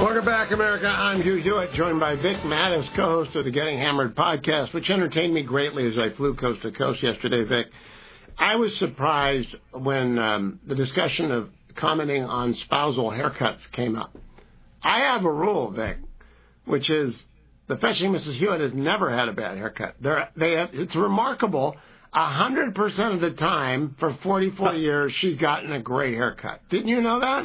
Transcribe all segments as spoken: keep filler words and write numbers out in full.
Welcome back, America. I'm Hugh Hewitt, joined by Vic Mattis, co-host of the Getting Hammered podcast, which entertained me greatly as I flew coast to coast yesterday, Vic. I was surprised when um, the discussion of commenting on spousal haircuts came up. I have a rule, Vic, which is the fetching Missus Hewitt has never had a bad haircut. They're, they have, it's remarkable. A hundred percent of the time for forty-four years, she's gotten a great haircut. Didn't you know that?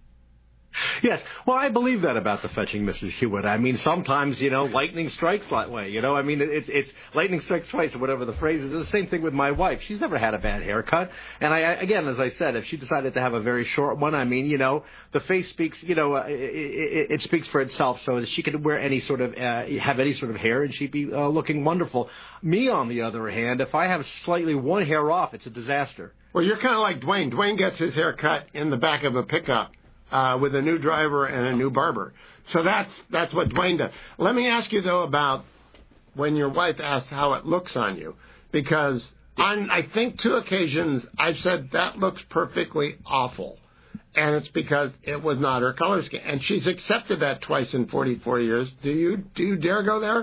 Yes. Well, I believe that about the fetching Missus Hewitt. I mean, sometimes, you know, lightning strikes that way. You know, I mean, it's it's lightning strikes twice or whatever the phrase is. It's the same thing with my wife. She's never had a bad haircut. And I, again, as I said, if she decided to have a very short one, I mean, you know, the face speaks, you know, uh, it, it, it speaks for itself. So she could wear any sort of, uh, have any sort of hair and she'd be uh, looking wonderful. Me, on the other hand, if I have slightly one hair off, it's a disaster. Well, you're kind of like Dwayne. Dwayne gets his hair cut in the back of a pickup. Uh, with a new driver and a new barber. So that's that's what Dwayne does. Let me ask you, though, about when your wife asks how it looks on you. Because on, I think, two occasions, I've said that looks perfectly awful. And it's because it was not her color scheme. And she's accepted that twice in forty-four years. Do you, do you dare go there?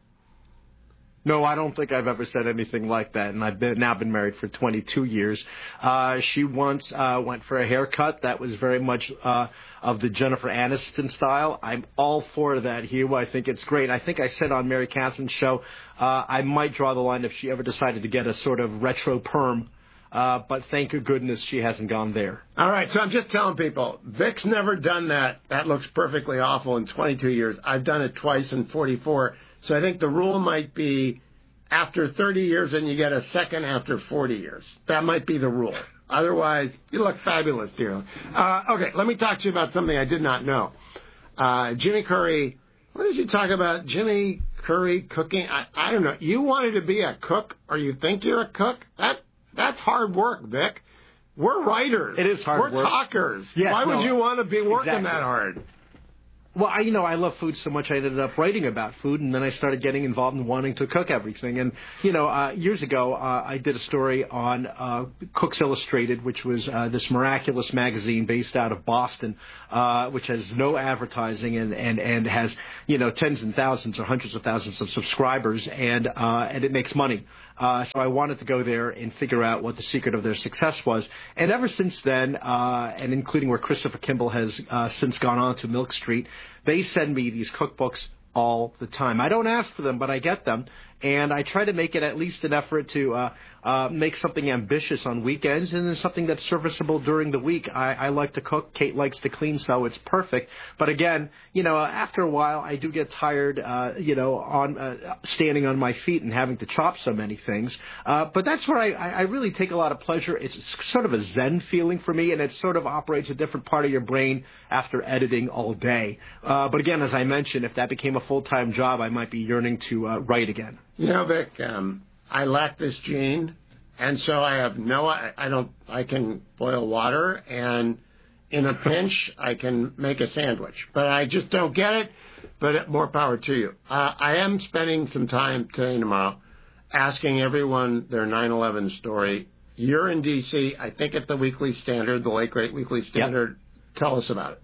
No, I don't think I've ever said anything like that, and I've been, now been married for twenty-two years. Uh, she once uh, went for a haircut that was very much uh, of the Jennifer Aniston style. I'm all for that, Hugh. I think it's great. I think I said on Mary Catherine's show uh, I might draw the line if she ever decided to get a sort of retro perm. Uh, but thank goodness she hasn't gone there. All right, so I'm just telling people, Vic's never done that. That looks perfectly awful in twenty-two years. I've done it twice in forty-four. So I think the rule might be after thirty years and you get a second after forty years. That might be the rule. Otherwise, you look fabulous, dear. Uh, okay, let me talk to you about something I did not know. Uh, Jimmy Curry, what did you talk about? Jimmy Curry cooking? I, I don't know. You wanted to be a cook, or you think you're a cook? That That's hard work, Vic. We're writers. It is hard We're work. We're talkers. Yes, Why no, would you want to be working exactly. that hard? Well, I, you know, I love food so much I ended up writing about food, and then I started getting involved in wanting to cook everything. And, you know, uh, years ago, uh, I did a story on uh, Cooks Illustrated, which was uh, this miraculous magazine based out of Boston, uh, which has no advertising and, and, and has, you know, tens and thousands or hundreds of thousands of subscribers, and uh, and it makes money. Uh, so I wanted to go there and figure out what the secret of their success was. And ever since then, uh, and including where Christopher Kimball has uh, since gone on to Milk Street, they send me these cookbooks all the time. I don't ask for them, but I get them. And I try to make it at least an effort to uh, uh, make something ambitious on weekends and then something that's serviceable during the week. I, I like to cook. Kate likes to clean, so it's perfect. But again, you know, after a while, I do get tired, uh, you know, on uh, standing on my feet and having to chop so many things. Uh, but that's where I, I really take a lot of pleasure. It's sort of a zen feeling for me, and it sort of operates a different part of your brain after editing all day. Uh, but again, as I mentioned, if that became a full-time job, I might be yearning to uh, write again. You know, Vic, um, I lack this gene, and so I have no, I, I don't, I can boil water, and in a pinch, I can make a sandwich. But I just don't get it, but more power to you. Uh, I am spending some time today and tomorrow asking everyone their nine eleven story. You're in D C, I think at the Weekly Standard, the late great Weekly Standard. Yep. Tell us about it.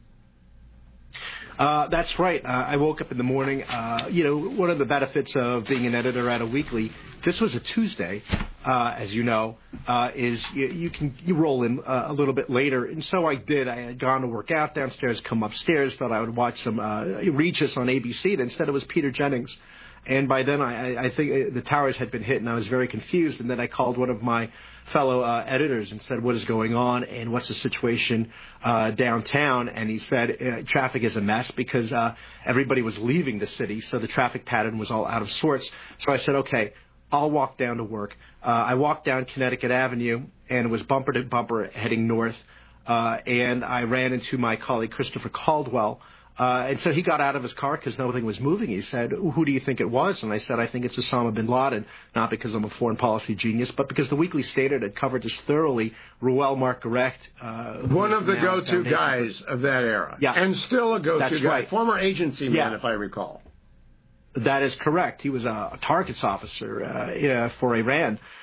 Uh, that's right. Uh, I woke up in the morning. Uh, you know, one of the benefits of being an editor at a weekly, this was a Tuesday, uh, as you know, uh, is you, you can you roll in uh, a little bit later. And so I did. I had gone to work out downstairs, come upstairs, thought I would watch some uh, Regis on A B C. And instead it was Peter Jennings. And by then, I, I think the towers had been hit, and I was very confused. And then I called one of my fellow uh, editors and said, what is going on, and what's the situation uh, downtown? And he said, uh, traffic is a mess because uh, everybody was leaving the city, so the traffic pattern was all out of sorts. So I said, okay, I'll walk down to work. Uh, I walked down Connecticut Avenue, and it was bumper to bumper heading north, uh, and I ran into my colleague, Christopher Caldwell. Uh, and so he got out of his car because nothing was moving. He said, who do you think it was? And I said, I think it's Osama bin Laden, not because I'm a foreign policy genius, but because the Weekly Standard had covered this thoroughly. Ruel Margaret. Uh, One of the go-to guys of that era. Yeah. And still a go-to That's guy. Right. Former agency man, yeah. if I recall. That is correct. He was a, a targets officer uh, yeah, for Iran.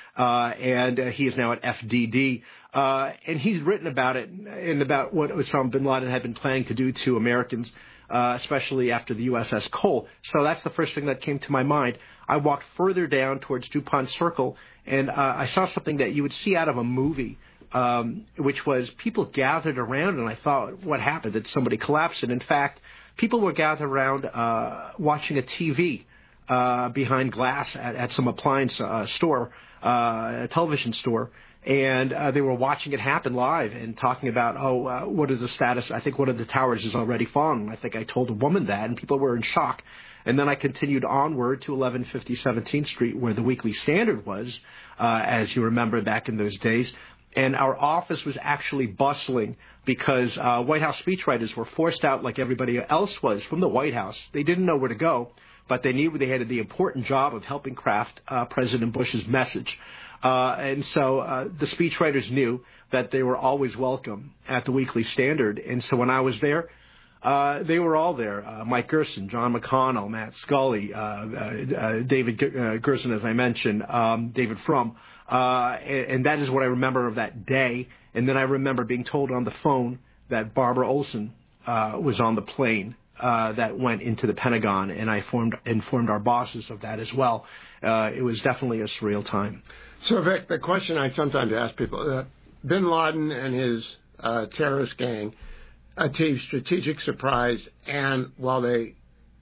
uh, and uh, he is now at F D D. Uh, and he's written about it and about what Osama bin Laden had been planning to do to Americans, uh, especially after the U S S Cole. So that's the first thing that came to my mind. I walked further down towards DuPont Circle, and uh, I saw something that you would see out of a movie, um, which was people gathered around, and I thought, what happened? Did somebody collapse? And in fact, people were gathered around uh, watching a T V uh, behind glass at, at some appliance uh, store, uh, a television store. And uh, they were watching it happen live and talking about, oh, uh, what is the status? I think one of the towers is already fallen. I think I told a woman that, and people were in shock. And then I continued onward to eleven fifty seventeenth Street, where the Weekly Standard was, uh, as you remember back in those days. And our office was actually bustling because uh, White House speechwriters were forced out like everybody else was from the White House. They didn't know where to go, but they knew they had the important job of helping craft uh, President Bush's message. Uh, and so uh, the speechwriters knew that they were always welcome at the Weekly Standard. And so when I was there, uh, they were all there. Uh, Mike Gerson, John McConnell, Matt Scully, uh, uh, David G- uh, Gerson, as I mentioned, um, David Frum. Uh, and, and that is what I remember of that day. And then I remember being told on the phone that Barbara Olson uh, was on the plane Uh, that went into the Pentagon, and I formed, informed our bosses of that as well. Uh, it was definitely a surreal time. So, Vic, the question I sometimes ask people, uh, bin Laden and his uh, terrorist gang achieved strategic surprise, and while they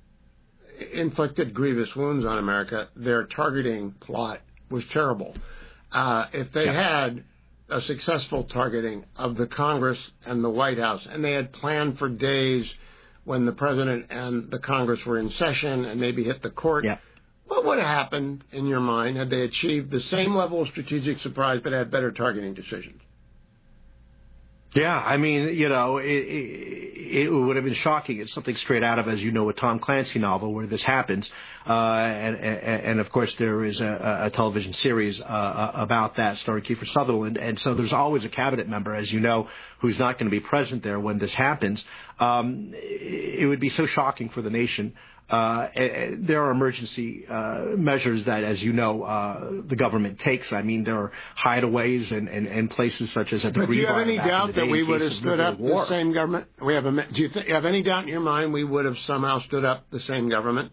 inflicted grievous wounds on America, their targeting plot was terrible. Uh, if they yeah. had a successful targeting of the Congress and the White House, and they had planned for days when the president and the Congress were in session and maybe hit the court, yeah. what would have happened, in your mind, had they achieved the same level of strategic surprise but had better targeting decisions? Yeah, I mean, you know, it, it, it would have been shocking. It's something straight out of, as you know, a Tom Clancy novel where this happens. Uh, and, and, and, of course, there is a, a television series uh, about that starring Kiefer Sutherland. And so there's always a cabinet member, as you know, who's not going to be present there when this happens. Um, it would be so shocking for the nation. Uh, there are emergency uh, measures that, as you know, uh, the government takes. I mean, there are hideaways and, and, and places such as at the But do you have any back doubt that we would have stood up war. the same government? We have a, do you th- have any doubt in your mind we would have somehow stood up the same government?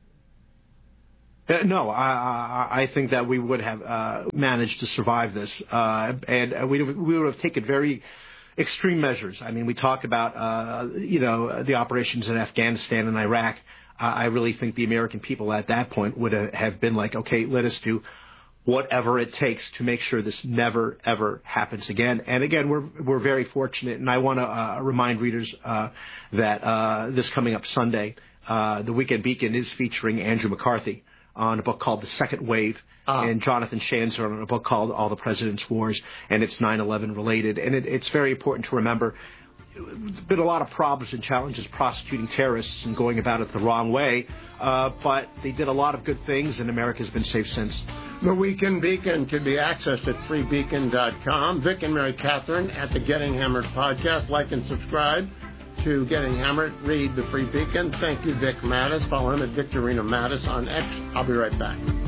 Uh, no, I, I, I think that we would have uh, managed to survive this, uh, and we, we would have taken very extreme measures. I mean, we talk about, uh, you know, the operations in Afghanistan and Iraq. I really think the American people at that point would have been like, okay, let us do whatever it takes to make sure this never, ever happens again. And again, we're we're very fortunate, and I want to uh, remind readers uh, that uh, this coming up Sunday, uh, the Weekend Beacon is featuring Andrew McCarthy on a book called The Second Wave, uh. and Jonathan Shanzer on a book called All the President's Wars, and it's nine eleven related. And it, it's very important to remember there's been a lot of problems and challenges prosecuting terrorists and going about it the wrong way, uh, but they did a lot of good things, and America's been safe since. The Weekend Beacon can be accessed at free beacon dot com. Vic and Mary Catherine at the Getting Hammered podcast. Like and subscribe to Getting Hammered. Read the Free Beacon. Thank you, Vic Mattis. Follow him at Victorino Mattis on X. I'll be right back.